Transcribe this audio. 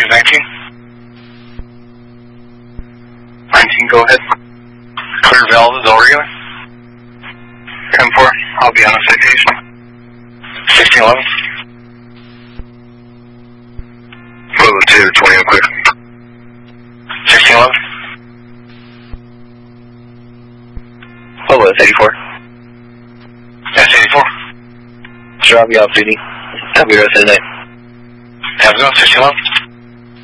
19. 19, go ahead. Clear valve is all regular. 10-4, I'll be on a citation. 1611. Level 2, 20 real quick. 1611. Level 84. Yes, 84. Sure, I'll be off duty. Have a good rest of the night. Have a good one, 1611.